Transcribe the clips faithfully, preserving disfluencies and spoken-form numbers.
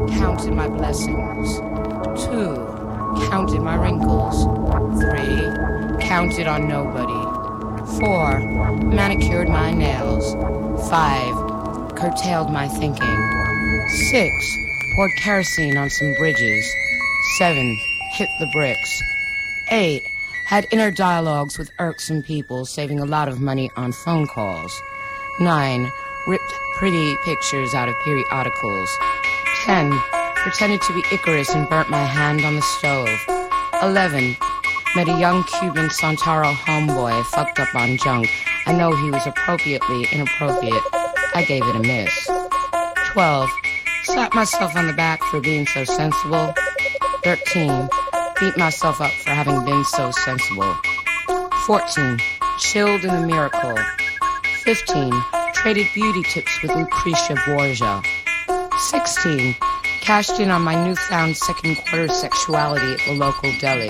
counted my blessings. Two, counted my wrinkles. Three, counted on nobody. Four, manicured my nails. Five, curtailed my thinking. Six, poured kerosene on some bridges. Seven, hit the bricks. Eight, had inner dialogues with irksome people, saving a lot of money on phone calls. Nine, ripped pretty pictures out of periodicals. Ten, pretended to be Icarus and burnt my hand on the stove. Eleven, met a young Cuban Santaro homeboy fucked up on junk. I know he was appropriately inappropriate. I gave it a miss. Twelve, slapped myself on the back for being so sensible. Thirteen, beat myself up for having been so sensible. Fourteen, chilled in the miracle. Fifteen, traded beauty tips with Lucretia Borgia. Sixteen, cashed in on my newfound second quarter sexuality at the local deli.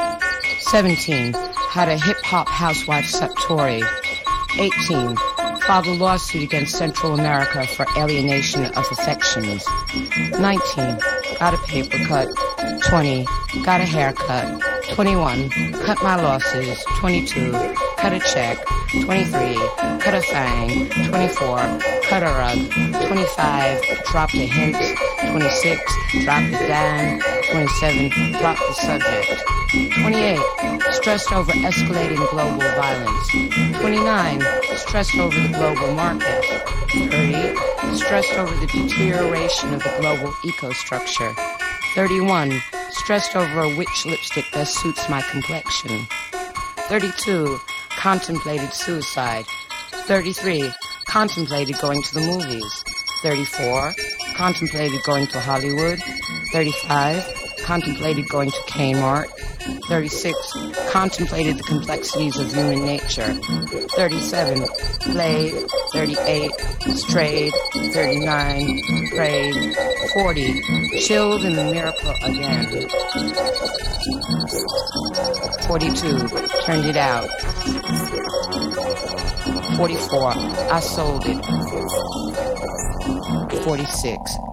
Seventeen, had a hip-hop housewife Satori. Eighteen, filed a lawsuit against Central America for alienation of affections. Nineteen, got a paper cut. Twenty, got a haircut. Twenty-one, cut my losses. Twenty-two, cut a check. Twenty-three, cut a fang. Twenty-four, cut a rug. Twenty-five, dropped a hint. Twenty-six, dropped a dime. Twenty-seven, dropped the subject. Twenty-eight, stressed over escalating global violence. Twenty-nine, stressed over the global market. Thirty, stressed over the deterioration of the global ecostructure. Thirty-one, stressed over which lipstick best suits my complexion. Thirty-two, contemplated suicide. Thirty-three, contemplated going to the movies. Thirty-four, contemplated going to Hollywood. Thirty-five, contemplated going to Kmart. Thirty-six, contemplated the complexities of human nature. Thirty-seven, played. Thirty-eight, strayed. Thirty-nine, prayed. Forty, chilled in the miracle again. Forty-two, turned it out. Forty-four, I sold it. Forty-six,